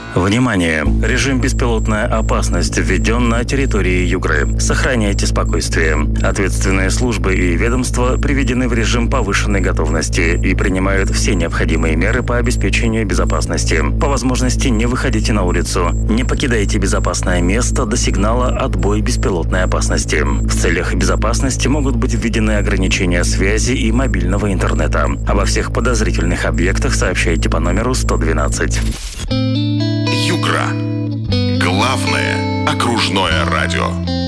Внимание! Режим «Беспилотная опасность» введен на территории Югры. Сохраняйте спокойствие. Ответственные службы и ведомства приведены в режим повышенной готовности и принимают все необходимые меры по обеспечению безопасности. По возможности не выходите на улицу. Не покидайте безопасное место до сигнала «Отбой беспилотной опасности». В целях безопасности могут быть введены ограничения связи и мобильного интернета. Обо всех подозрительных объектах сообщайте по номеру 112. Югра. Главное окружное радио.